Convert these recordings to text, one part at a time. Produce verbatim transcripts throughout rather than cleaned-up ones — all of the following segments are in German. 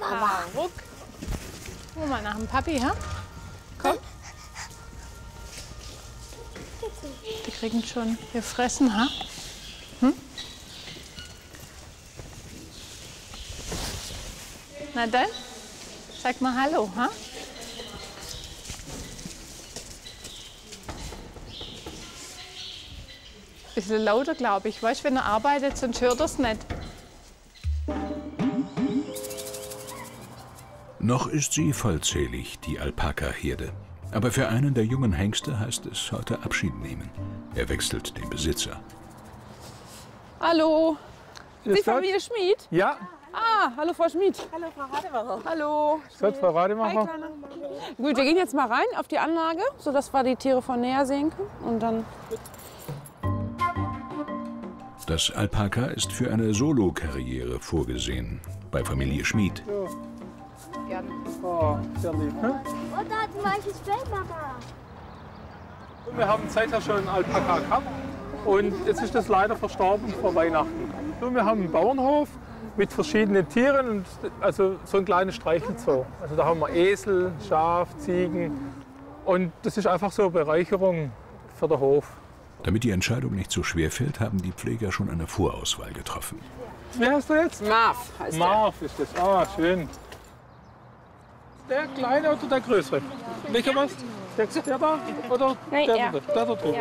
Mama. Ruck. Guck mal nach dem Papi, ha? Komm. Die kriegen schon wir fressen, ha? Hm? Na dann, sag mal Hallo, ha? Bisschen lauter, glaube ich. Weißt du, wenn er arbeitet, sonst hört er es nicht. Noch ist sie vollzählig, die Alpaka-Herde. Aber für einen der jungen Hengste heißt es heute Abschied nehmen. Er wechselt den Besitzer. Hallo. Sie Familie Schmid? Ja. Ah, hallo Frau Schmid. Hallo Frau Rademacher. Hallo. Gott, Frau Rademacher. Hi, Gut, wir gehen jetzt mal rein auf die Anlage, sodass wir die Tiere von näher sehen können. Und dann Das Alpaka ist für eine Solo-Karriere vorgesehen. Bei Familie Schmid. gerne. Oh, sehr lieb. Hm? Und da hat ein weiches Fell, Mama. Wir haben seither schon einen Alpaka gehabt und jetzt ist das leider verstorben vor Weihnachten. So, wir haben einen Bauernhof mit verschiedenen Tieren und also so ein kleines Streichelzoo. Also da haben wir Esel, Schaf, Ziegen und das ist einfach so eine Bereicherung für den Hof. Damit die Entscheidung nicht so schwer fällt, haben die Pfleger schon eine Vorauswahl getroffen. Wie heißt du jetzt? Marv heißt Marv ist das. Ah, schön. Der kleine oder der größere? Welcher was? Der, der da oder Nein, der, er. der, der da drüben? Ja.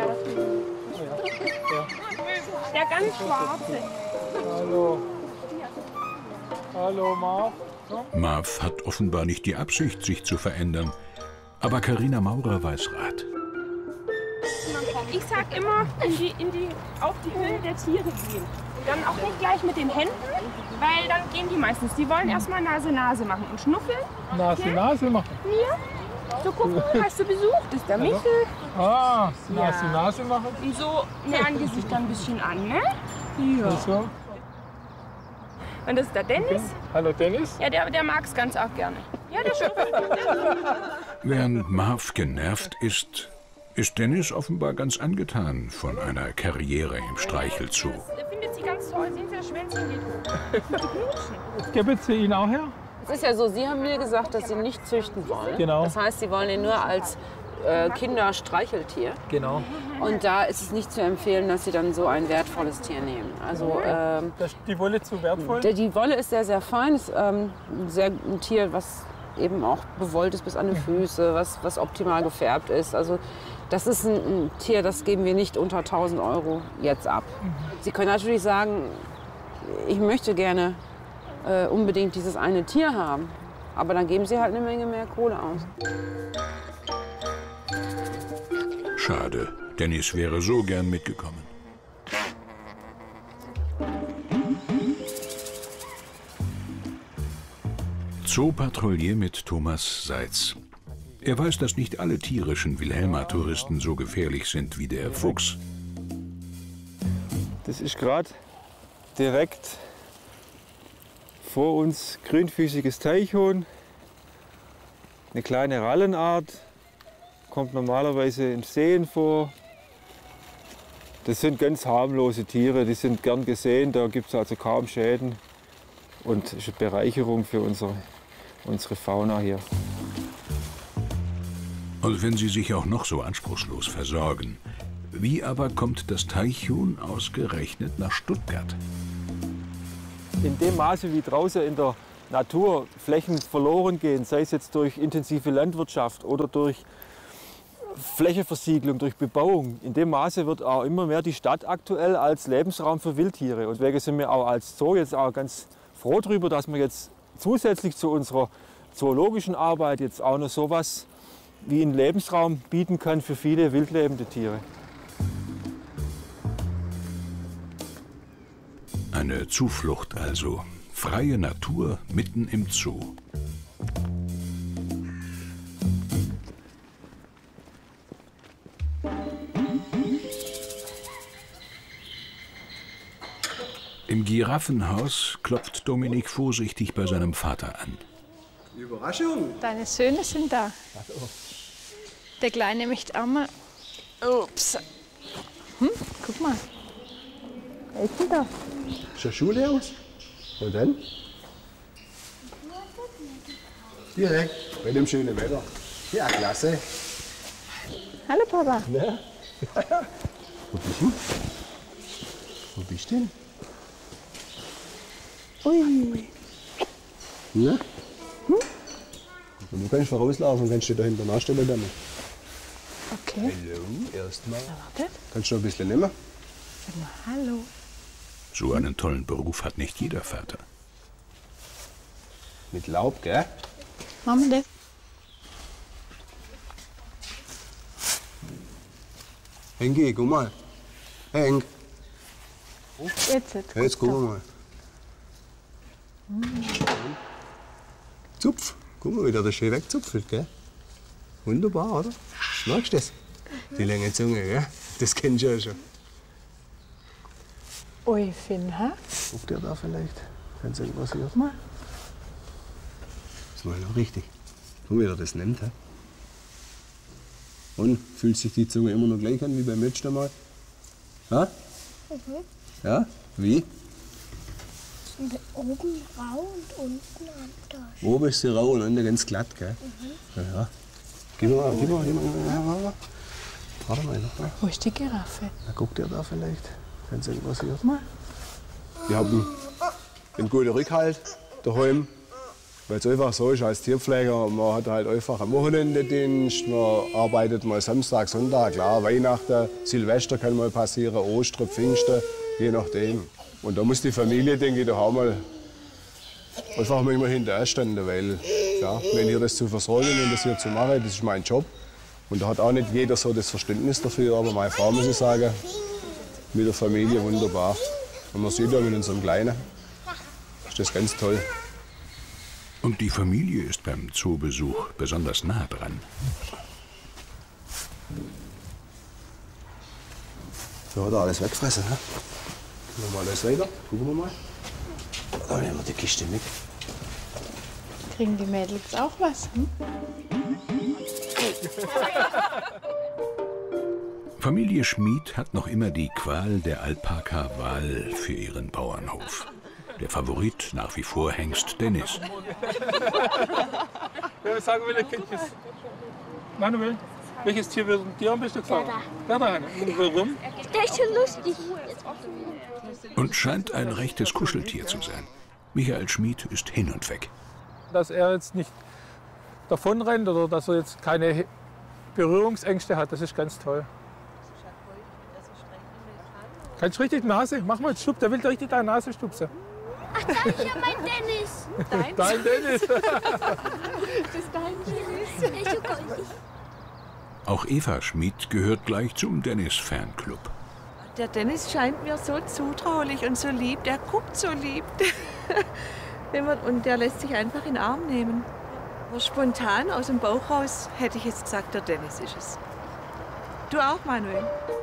Der ganz schwarze. Hallo. Hallo, Marv. Marv hat offenbar nicht die Absicht, sich zu verändern. Aber Carina Maurer weiß Rat. Ich sag immer, in die, in die, auf die Höhe der Tiere gehen. Und dann auch nicht gleich mit den Händen, weil dann gehen die meistens. Die wollen erstmal Nase-Nase machen und schnuffeln. Nase-Nase machen. Hier. So gucken, hast du besucht? Das ist der Michel. Ah, Nase-Nase machen. Und so nähern die sich dann ein bisschen an, ne? Ja. So. Und das ist der Dennis. Hallo Dennis. Ja, der, der mag es ganz arg gerne. Ja, der schnuffelt. Während Marv genervt ist, ist Dennis offenbar ganz angetan von einer Karriere im Streichelzoo. Der findet sie ganz toll. Sehen Sie, das Schwänzchen geht hoch. Geben Sie ihn auch her? Es ist ja so, Sie haben mir gesagt, dass Sie nicht züchten wollen. Genau. Das heißt, Sie wollen ihn nur als äh, Kinderstreicheltier. Genau. Und da ist es nicht zu empfehlen, dass Sie dann so ein wertvolles Tier nehmen. Also ähm, Das, die Wolle zu wertvoll? der, die Wolle ist sehr, sehr fein. Ist ähm, ein, sehr, ein Tier, was eben auch bewollt ist bis an die Füße, was, was optimal gefärbt ist. Also das ist ein, ein Tier, das geben wir nicht unter tausend Euro jetzt ab. Sie können natürlich sagen, ich möchte gerne äh, unbedingt dieses eine Tier haben. Aber dann geben Sie halt eine Menge mehr Kohle aus. Schade, Dennis wäre so gern mitgekommen. Zoopatrouille mit Thomas Seitz. Er weiß, dass nicht alle tierischen Wilhelma-Touristen so gefährlich sind wie der Fuchs. Das ist gerade direkt vor uns grünfüßiges Teichhuhn. Eine kleine Rallenart, kommt normalerweise in Seen vor. Das sind ganz harmlose Tiere, die sind gern gesehen, da gibt es also kaum Schäden. Und ist eine Bereicherung für unsere, unsere Fauna hier. Und wenn sie sich auch noch so anspruchslos versorgen, wie aber kommt das Teichhuhn ausgerechnet nach Stuttgart? In dem Maße, wie draußen in der Natur Flächen verloren gehen, sei es jetzt durch intensive Landwirtschaft oder durch Flächenversiegelung, durch Bebauung, in dem Maße wird auch immer mehr die Stadt aktuell als Lebensraum für Wildtiere. Und deswegen sind wir auch als Zoo jetzt auch ganz froh darüber, dass wir jetzt zusätzlich zu unserer zoologischen Arbeit jetzt auch noch sowas wie einen Lebensraum bieten kann für viele wildlebende Tiere. Eine Zuflucht also. Freie Natur mitten im Zoo. Im Giraffenhaus klopft Dominik vorsichtig bei seinem Vater an. Überraschung. Deine Söhne sind da. Der Kleine möchte auch mal. Ups. Hm, guck mal. Wer ist denn da? Ist der Schule aus? Und dann? Direkt bei dem schönen Wetter. Ja, klasse. Hallo Papa. Ja. Wo bist du? Wo bist du denn? Ui. Ja? Hm? Und du kannst vorauslaufen und kannst dich da hinten nachstellen dann. Okay. Hallo, erstmal. Warte. Kannst du noch ein bisschen nehmen? Sag mal hallo. So einen tollen Beruf hat nicht jeder Vater. Mit Laub, gell? Machen wir das? Henki, guck mal. Henk. Jetzt, jetzt. Ja, jetzt gucken wir mal. Mm. Zupf. Guck mal, wie der das schön wegzupfelt, gell? Wunderbar, oder? Magst du das? Die lange Zunge, gell? Das kennst du ja schon. Ui, Finn, ha? Ob der da vielleicht? Kann es irgendwas hier? Mal. Das ist mal noch richtig. Guck mal, wie der das nimmt, hä? Und fühlt sich die Zunge immer noch gleich an wie beim letzten Mal? Ha? Mhm. Ja? Wie? Oben rau und unten anders. Oben ist sie rau und unten ganz glatt, gell? Mhm. Ja, ja. Gib mal, gib mal, gib mal, gib mal. Warte mal noch mal. Wo ist die Giraffe? Na, guckt ihr da vielleicht? Kann es irgendwas hier? Mal. Wir haben einen guten Rückhalt daheim. Weil es einfach so ist als Tierpfleger, man hat halt einfach am Wochenende Dienst, man arbeitet mal Samstag, Sonntag, klar, Weihnachten, Silvester kann mal passieren, Ostern, Pfingsten, je nachdem. Und da muss die Familie, denke ich, da auch mal einfach manchmal hinterher stehen, weil ja, wenn hier das zu versorgen und das hier zu machen, das ist mein Job. Und da hat auch nicht jeder so das Verständnis dafür, aber meine Frau, muss ich sagen, mit der Familie wunderbar. Und man sieht ja mit unserem Kleinen, ist das ganz toll. Und die Familie ist beim Zoobesuch besonders nah dran. So hat er alles weggefressen. Ne? Gucken wir mal alles weiter. Gucken wir mal. Da nehmen wir die Kiste mit. Kriegen die Mädels auch was? Hm? Familie Schmid hat noch immer die Qual der Alpaka-Wahl für ihren Bauernhof. Der Favorit nach wie vor Hengst Dennis. Ja, sagen will, welches, Manuel, welches Tier wird dir am besten gefallen? Der da. Und warum? Der ist schon lustig. Und scheint ein rechtes Kuscheltier zu sein. Michael Schmid ist hin und weg. Dass er jetzt nicht davonrennt oder dass er jetzt keine Berührungsängste hat, das ist ganz toll. Kannst du richtig die Nase? Mach mal einen Stupser, der will dir richtig deine Nase stupsen. Ach, da ist ja mein Dennis. Dein, dein Dennis. Das ist dein Dennis. Der ist so goldig. Auch Eva Schmid gehört gleich zum Dennis-Fanclub. Der Dennis scheint mir so zutraulich und so lieb. Der guckt so lieb. Und der lässt sich einfach in den Arm nehmen. Aber spontan aus dem Bauch raus hätte ich jetzt gesagt, der Dennis ist es. Du auch, Manuel?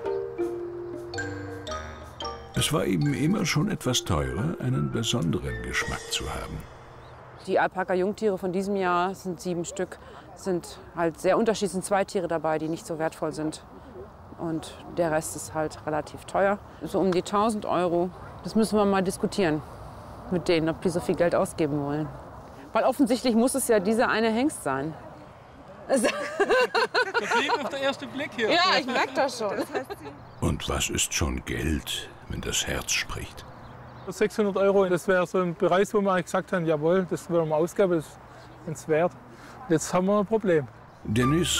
Es war eben immer schon etwas teurer, einen besonderen Geschmack zu haben. Die Alpaka-Jungtiere von diesem Jahr sind sieben Stück, sind halt sehr unterschiedlich, sind zwei Tiere dabei, die nicht so wertvoll sind. Und der Rest ist halt relativ teuer, so um die tausend Euro. Das müssen wir mal diskutieren mit denen, ob die so viel Geld ausgeben wollen. Weil offensichtlich muss es ja dieser eine Hengst sein. Das liegt auf den ersten Blick hier. Ja, ich merke das schon. Und was ist schon Geld, wenn das Herz spricht? sechshundert Euro, das wäre so ein Preis, wo wir gesagt haben, jawohl, das wollen wir ausgeben, das ist uns wert. Jetzt haben wir ein Problem. Dennis